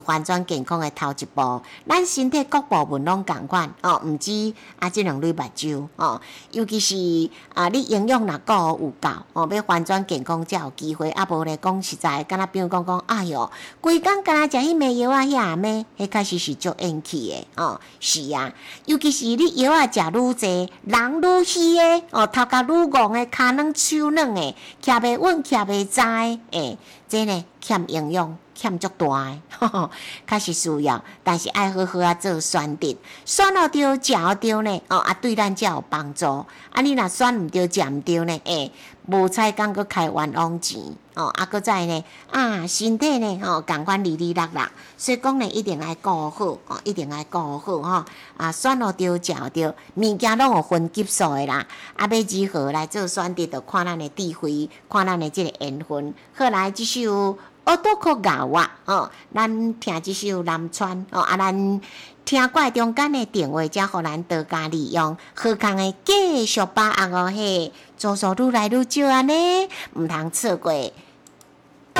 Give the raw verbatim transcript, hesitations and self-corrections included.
翻转健康的头一步，咱身体各部分拢共款哦，毋止啊，即两类目睭哦，尤其是啊，你营养若够有够哦，要翻转健康才有机会。啊，无咧讲实在，敢若比如讲讲，哎哟，规工敢若食迄味药啊，遐啊咩，迄确实是足厌气的哦。是啊，尤其是你药啊食愈济，人愈虚的哦，头壳愈戆的，骹软手软的，徛袂稳，徛袂在诶，这呢欠营养。欠足大诶，确实需要，但是爱好好啊做选择，选了对，食了对呢，哦啊对咱才有帮助。啊，你若选毋对，食毋对呢，诶，无采讲搁开冤枉钱，哦啊，搁再呢啊，身体呢，哦，共款哩哩落落，所以讲呢，一定爱顾好，哦，一定爱顾好吼，啊，选了对，食了对，物件拢有分级数的啦，啊，要如何来做选择，就看咱的智慧，看咱的即个缘分。好来，即首。我都可咬我哦，咱听这首南川哦，啊，咱听过中间的电话，才互咱多加利用，好康的继续把握哦嘿，做数愈来愈少安尼，毋通错过。